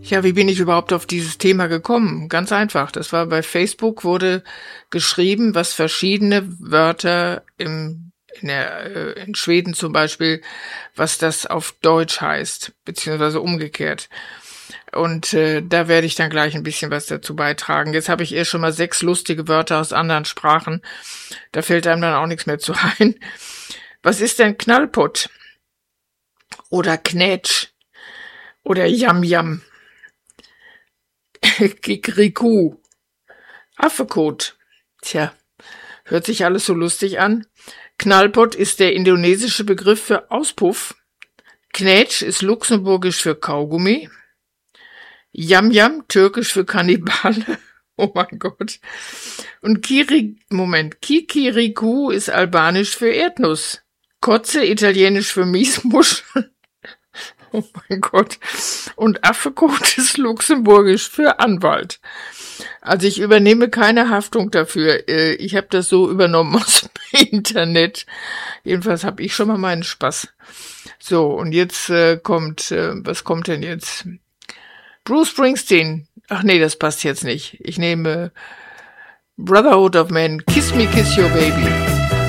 Ja, wie bin ich überhaupt auf dieses Thema gekommen? Ganz einfach. Das war bei Facebook, wurde geschrieben, was verschiedene Wörter in Schweden zum Beispiel, was das auf Deutsch heißt, beziehungsweise umgekehrt. Und da werde ich dann gleich ein bisschen was dazu beitragen. Jetzt habe ich schon mal 6 lustige Wörter aus anderen Sprachen. Da fällt einem dann auch nichts mehr zu ein. Was ist denn Knallpott? Oder Knätsch? Oder Yam-Yam? Kikrikuu, Affekot. Tja, hört sich alles so lustig an. Knallpott ist der indonesische Begriff für Auspuff. Knätsch ist luxemburgisch für Kaugummi. Yam-Yam, türkisch für Kannibale. Oh mein Gott. Und Kikiriku ist albanisch für Erdnuss. Kotze, italienisch für Miesmuschel. Oh mein Gott. Und Affekot ist luxemburgisch für Anwalt. Also ich übernehme keine Haftung dafür. Ich habe das so übernommen aus dem Internet. Jedenfalls habe ich schon mal meinen Spaß. So, und jetzt was kommt denn jetzt? Bruce Springsteen. Ach nee, das passt jetzt nicht. Ich nehme Brotherhood of Men. Kiss Me, Kiss Your Baby.